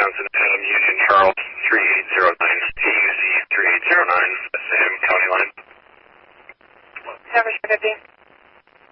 Wisconsin, Adam Union Charles 3809, TUC 3809, Sam County line. Tower 50.